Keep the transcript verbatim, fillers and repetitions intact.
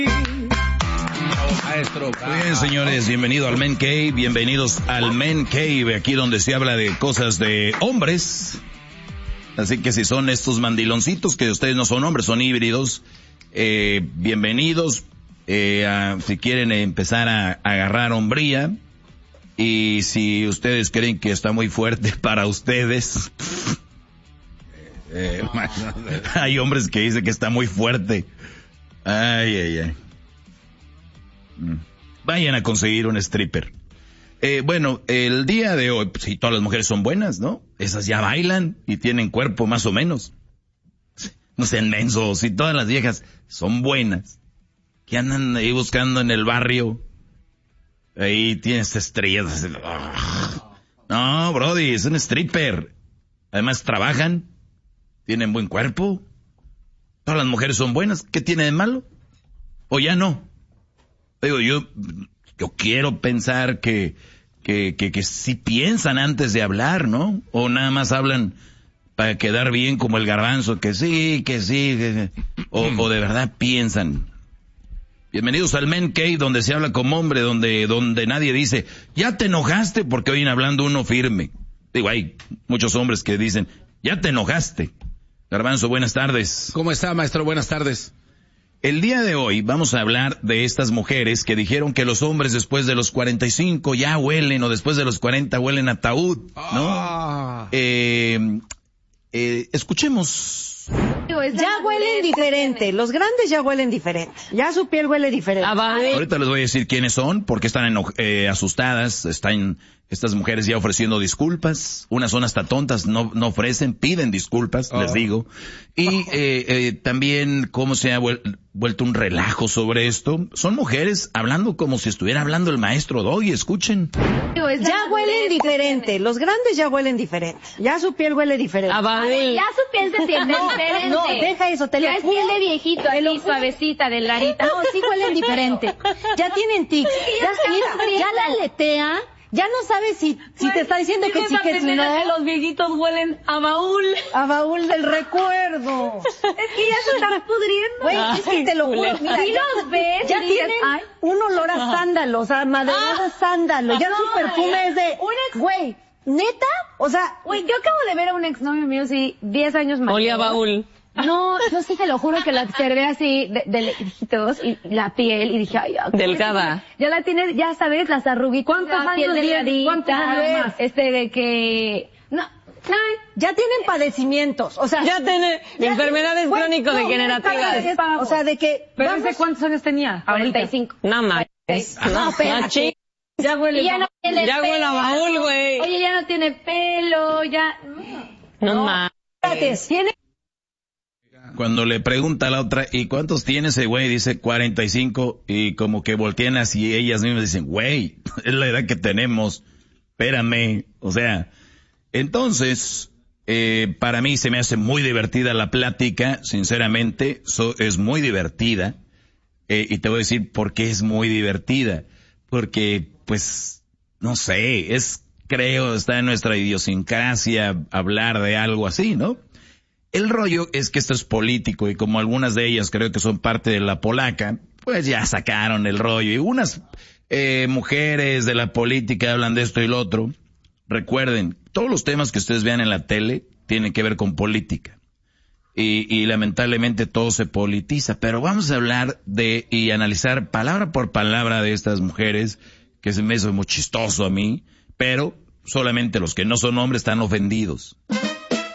Maestro. Muy bien, señores, bienvenido al Men Cave, bienvenidos al Men Cave, aquí donde se habla de cosas de hombres. Así que si son estos mandiloncitos, que ustedes no son hombres, son híbridos, eh, bienvenidos. Eh, a, si quieren empezar a, a agarrar hombría, y si ustedes creen que está muy fuerte para ustedes, eh, hay hombres que dicen que está muy fuerte. Ay, ay, ay. Vayan a conseguir un stripper. Eh, bueno, el día de hoy, pues, sí, todas las mujeres son buenas, ¿no? Esas ya bailan y tienen cuerpo más o menos. No sean mensos, y todas las viejas son buenas. Que andan ahí buscando en el barrio. Ahí tienes estrellas. No, brody, es un stripper. Además trabajan, tienen buen cuerpo. Todas las mujeres son buenas. ¿Qué tiene de malo? ¿O ya no? Digo, yo, yo quiero pensar que, que, que, que sí piensan antes de hablar, ¿no? O nada más hablan para quedar bien como el garbanzo, que sí, que sí, que, o, o de verdad piensan. Bienvenidos al Men Cave, donde se habla como hombre, donde, donde nadie dice, ya te enojaste, porque oyen hablando uno firme. Digo, hay muchos hombres que dicen, ya te enojaste. Garbanzo, buenas tardes. ¿Cómo está, maestro? Buenas tardes. El día de hoy vamos a hablar de estas mujeres que dijeron que los hombres después de los cuarenta y cinco ya huelen, o después de los cuarenta huelen a ataúd, ¿no? Ah. Eh, eh, escuchemos. Ya huelen diferente, los grandes ya huelen diferente, ya su piel huele diferente. Ah, vale. Ahorita les voy a decir quiénes son, porque están eno- eh, asustadas, están estas mujeres ya ofreciendo disculpas, unas son hasta tontas, no, no ofrecen, piden disculpas, oh. les digo. Y eh, eh, también cómo se ha vuel- vuelto un relajo sobre esto. Son mujeres hablando como si estuviera hablando el maestro Doggy, escuchen. Ya huelen diferente, los grandes ya huelen diferente, ya su piel huele diferente. Ah, vale. Ya su piel se siente no, diferente. No, deja eso, te ya lo es piel de viejito, así suavecita, delgadita. No, sí huelen diferente. Ya tienen tics, ya, ya, ya la aletea. Ya no sabes si, si pues, te está diciendo que sí, que no. Que los viejitos huelen a baúl. A baúl del recuerdo. Es que ya se están pudriendo. Güey, es que te lo juro. Mira, si los ves, ya dices, tienen ay. un olor a sándalos, a maderadas ah, sándalo. Ya no, su perfume es de, güey, ¿neta? O sea. Güey, yo acabo de ver a un exnovio mío, sí, diez años más. Olía a baúl. No, yo sí te lo juro que la observé así de, de lejitos y la piel y dije, ay, ya, delgada. Ya la tienes, ya sabes, las arruguitas. ¿Cuántos años tiene? ¿Cuántos años más? Este de que, no, no, ya tienen padecimientos, o sea. Ya tiene enfermedades crónico-degenerativas. O sea, de que. Pero ese cuántos años tenía? cuarenta y cinco. No más. No, pero. Ya huele, ya no tiene ya huele a baúl, güey. Oye, ya no tiene pelo, ya. No, no más. Tiene. Cuando le pregunta a la otra, ¿y cuántos tiene ese güey? Dice cuarenta y cinco, y como que voltean así ellas mismas dicen, güey, es la edad que tenemos, espérame. O sea, entonces, eh, para mí se me hace muy divertida la plática, sinceramente, so, es muy divertida, eh, y te voy a decir por qué es muy divertida, porque, pues, no sé, es, creo, está en nuestra idiosincrasia hablar de algo así, ¿no? El rollo es que esto es político, y como algunas de ellas creo que son parte de la polaca, pues ya sacaron el rollo. Y unas eh, mujeres de la política hablan de esto y lo otro. Recuerden, todos los temas que ustedes vean en la tele tienen que ver con política. Y, y lamentablemente todo se politiza. Pero vamos a hablar de y analizar palabra por palabra de estas mujeres, que se me hizo muy chistoso a mí, pero solamente los que no son hombres están ofendidos.